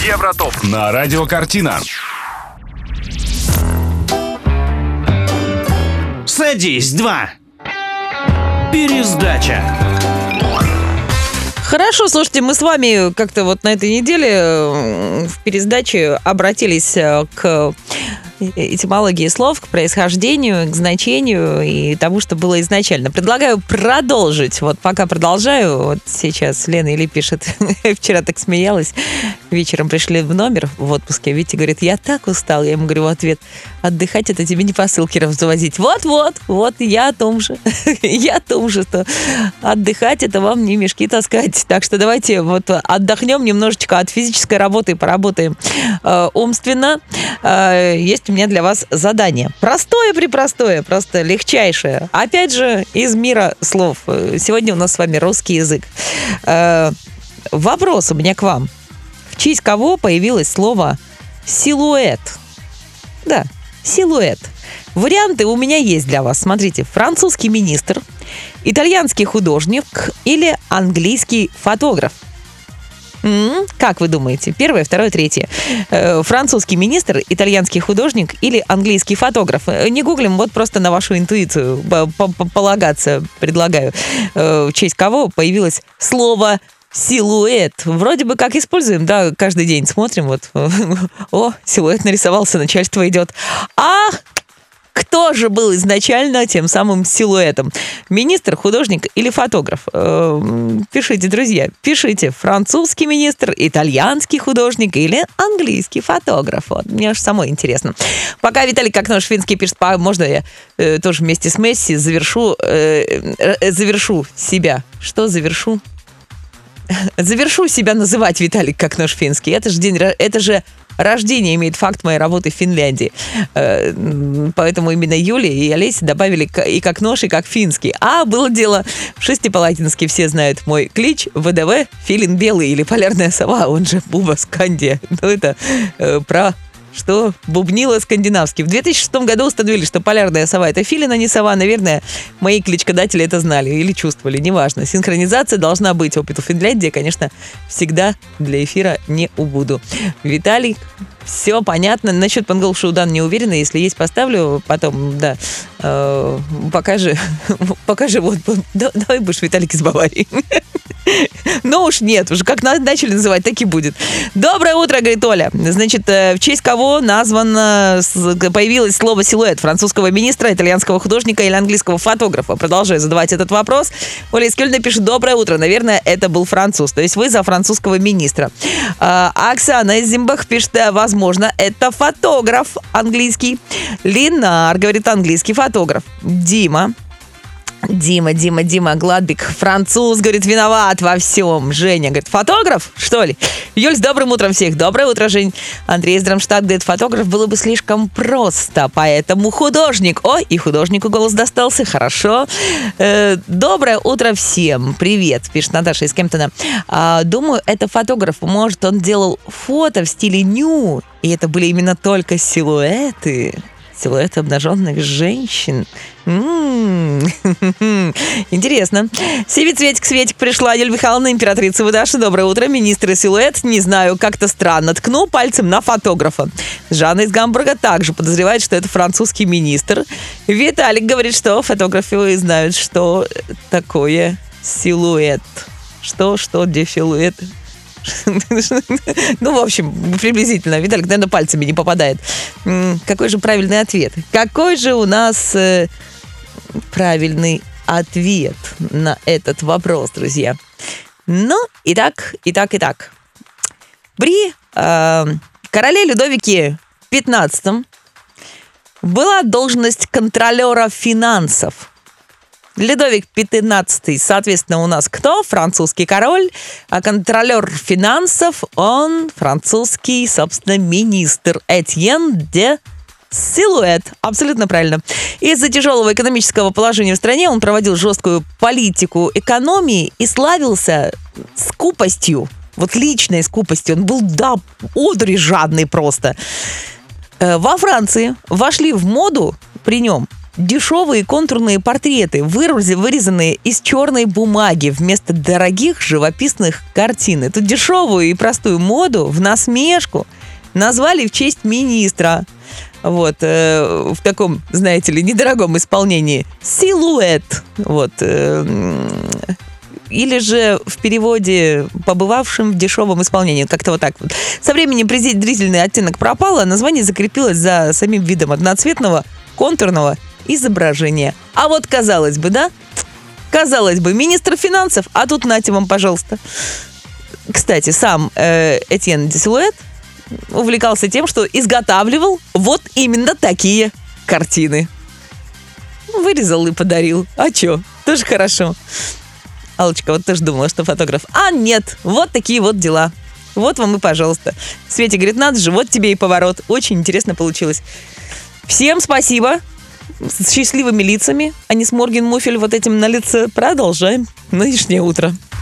Евротоп на радио Картина. Садись, 2. Пересдача. Хорошо, слушайте, мы с вами как-то вот на этой неделе в пересдаче обратились к этимологии слов, к происхождению, к значению и тому, что было изначально. Предлагаю продолжить. Вот пока продолжаю, вот сейчас Лена Или пишет, вчера так смеялась, вечером пришли в номер в отпуске, Витя говорит, я так устал. Я ему говорю в ответ, отдыхать это тебе не посылки развозить. Вот, я о том же. Я о том же, что отдыхать это вам не мешки таскать. Так что давайте вот отдохнем немножечко от физической работы и поработаем умственно. Есть у меня для вас задание. Простое-препростое, просто легчайшее. Опять же, из мира слов. Сегодня у нас с вами русский язык. Вопрос у меня к вам. В честь кого появилось слово «силуэт»? Да, силуэт. Варианты у меня есть для вас. Смотрите, французский министр, итальянский художник или английский фотограф. Как вы думаете? Первое, второе, третье. Французский министр, итальянский художник или английский фотограф? Не гуглим, вот просто на вашу интуицию полагаться предлагаю. В честь кого появилось слово «силуэт». Вроде бы как используем, да, каждый день смотрим, вот, о, силуэт нарисовался, начальство идет. А кто же был изначально тем самым силуэтом? Министр, художник или фотограф? Пишите, друзья, пишите. Французский министр, итальянский художник или английский фотограф? Вот, мне аж самой интересно. Пока Виталий Как-Нож-Финский пишет, можно я тоже вместе с Месси завершу себя. Что завершу? Завершу себя называть Виталий Как-Нож-Финский. Это же рождение имеет факт моей работы в Финляндии. Поэтому именно Юлия и Олеся добавили и как нож, и как финский. А было дело в Шестипалатинске. Все знают мой клич ВДВ Филин Белый или Полярная сова, он же Буба Скандия. Ну, это про что бубнило скандинавский. В 2006 году установили, что полярная сова — это филин, а не сова. Наверное, мои кличкодатели это знали или чувствовали, неважно. Синхронизация должна быть. Опыт у Финляндии, конечно, всегда для эфира не убуду. Виталий, все понятно. Насчет Панголшудан не уверена. Если есть, поставлю потом, да. Покажи, вот. Давай будешь Виталик из Баварии. Но уж нет, уже как начали называть, так и будет. Доброе утро, говорит Оля. Значит, в честь кого появилось слово «силуэт»? Французского министра, итальянского художника или английского фотографа? Продолжаю задавать этот вопрос. Оля из Кёльна пишет, доброе утро. Наверное, это был француз. То есть вы за французского министра. Оксана из Зимбах пишет, возможно, это фотограф английский. Линар говорит, английский фотограф. Дима Гладбик, француз, говорит, виноват во всем. Женя говорит, фотограф, что ли? Юль, с добрым утром всех. Доброе утро, Жень. Андрей из Драмштадт говорит, фотограф было бы слишком просто, поэтому художник. О, и художнику голос достался, хорошо. Доброе утро всем. Привет, пишет Наташа из Кемптона. Думаю, это фотограф. Может, он делал фото в стиле ню, и это были именно только силуэты обнаженных женщин. Интересно. Светик пришла. Юлия Михайловна, императрица Выдаша. Доброе утро. Министр и силуэт. Не знаю, как-то странно. Ткну пальцем на фотографа. Жанна из Гамбурга также подозревает, что это французский министр. Виталик говорит, что фотографы знают, что такое силуэт. Где силуэт? Ну, в общем, приблизительно. Виталик, наверное, пальцами не попадает. Какой же правильный ответ? Какой же у нас правильный ответ на этот вопрос, друзья? Ну, итак. При короле Людовике XV была должность контролера финансов. Людовик XV, соответственно, у нас кто? Французский король, а контролер финансов, он французский, собственно, министр Этьен де Силуэт. Абсолютно правильно. Из-за тяжелого экономического положения в стране он проводил жесткую политику экономии и славился скупостью. Вот личной скупостью. Он был, одури жадный просто. Во Франции вошли в моду при нем дешевые контурные портреты, вырезанные из черной бумаги вместо дорогих живописных картин. Эту дешевую и простую моду в насмешку назвали в честь министра. Вот, в таком, знаете ли, недорогом исполнении. Силуэт. Вот. Или же в переводе побывавшим в дешевом исполнении. Как-то вот так вот. Со временем презрительный оттенок пропал, а название закрепилось за самим видом одноцветного контурного изображения. А вот казалось бы, да? Казалось бы, министр финансов, а тут нате вам, пожалуйста. Кстати, сам Этьен Силуэт увлекался тем, что изготавливал вот именно такие картины. Вырезал и подарил. А чё? Тоже хорошо. Аллочка, вот тоже думала, что фотограф. А нет, вот такие вот дела. Вот вам и пожалуйста. Светя говорит, надо же, вот тебе и поворот. Очень интересно получилось. Всем спасибо. С счастливыми лицами, а не с Моргенмуфель вот этим на лице. Продолжаем нынешнее утро.